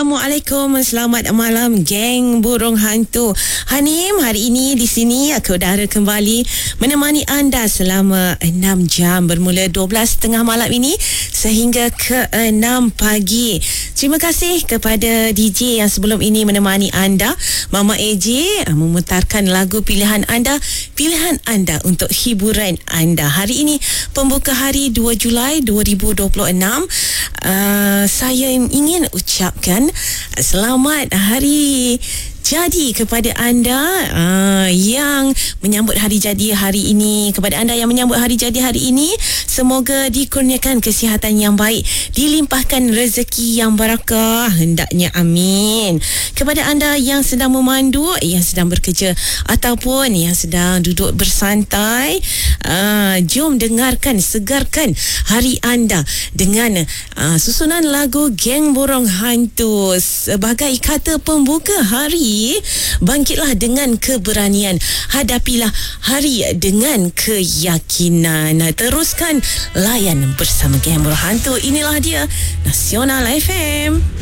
Assalamualaikum, selamat malam geng burung hantu. Hanim, hari ini di sini aku udara kembali menemani anda selama 6 jam bermula 12.30 malam ini sehingga ke 6 pagi. Terima kasih kepada DJ yang sebelum ini menemani anda, Mama AJ, memutarkan lagu pilihan anda untuk hiburan anda. Hari ini pembuka hari 2 Julai 2026. Saya ingin ucapkan selamat hari jadi kepada anda yang menyambut hari jadi hari ini. Kepada anda yang menyambut hari jadi hari ini, semoga dikurniakan kesihatan yang baik, dilimpahkan rezeki yang barakah, hendaknya amin. Kepada anda yang sedang memandu, yang sedang bekerja ataupun yang sedang duduk bersantai, jom dengarkan, segarkan hari anda dengan susunan lagu Geng Burung Hantu sebagai kata pembuka hari. Bangkitlah dengan keberanian, hadapilah hari dengan keyakinan. Teruskan layan bersama Geng Burung Hantu. Inilah dia Nasional FM.